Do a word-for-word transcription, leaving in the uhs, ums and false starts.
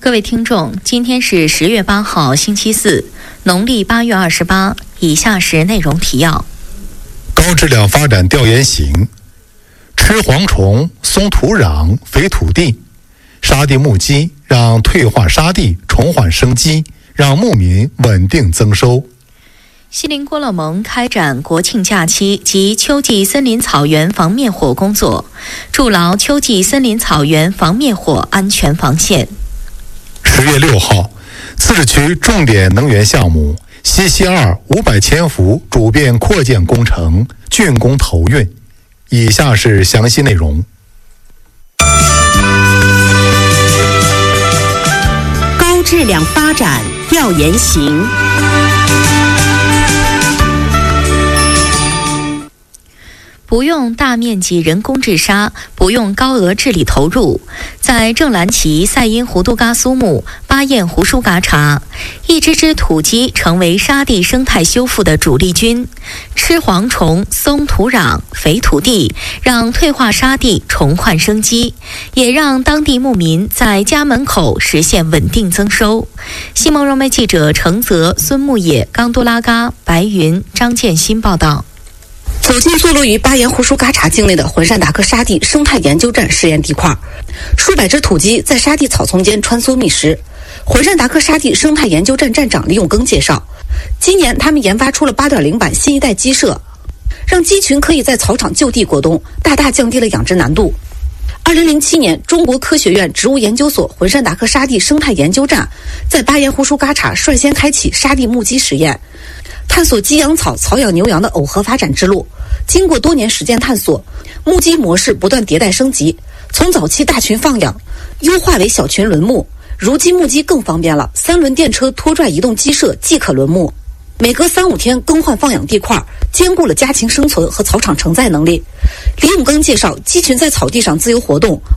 各位听众，今天是十月八号，星期四，农历八月二十八。以下是内容提要： 高质量发展调研型，吃蝗虫、松土壤、肥土地，沙地募基让退化沙地重焕生机，让牧民稳定增收。 锡林郭勒盟开展国庆假期及秋季森林草原防灭火工作，筑牢秋季森林草原防灭火安全防线。 十月六号，自治区重点能源项目西溪二五百千伏主变扩建工程竣工投运。以下是详细内容。 高质量发展调研型。 不用大面积人工治沙，不用高额治理投入，在正蓝旗赛因胡都嘎苏木巴彦胡舒嘎查，一只只土鸡成为沙地生态修复的主力军，吃蝗虫、松土壤、肥土地，让退化沙地重焕生机，也让当地牧民在家门口实现稳定增收。新蒙融媒记者程泽、孙木野、冈多拉嘎、白云、张建新报道。 走进坐落于巴彦胡舒嘎查境内的浑善达克沙地生态研究站试验地块，数百只土鸡在沙地草丛间穿梭觅食。浑善达克沙地生态研究站站长李永庚介绍，今年他们研发出了 八点零 版新一代鸡舍，让鸡群可以在草场就地过冬，大大降低了养殖难度。二零零七年，中国科学院植物研究所浑善达克沙地生态研究站在巴彦胡舒嘎查率先开启沙地牧鸡实验，探索鸡养草、草养牛羊的耦合发展之路。经过多年实践探索，牧鸡模式不断迭代升级，从早期大群放养优化为小群轮牧，如今牧鸡更方便了，三轮电车拖拽移动鸡舍即可轮牧，每隔三五天更换放养地块，兼顾了家禽生存和草场承载能力。李永庚介绍，鸡群在草地上自由活动，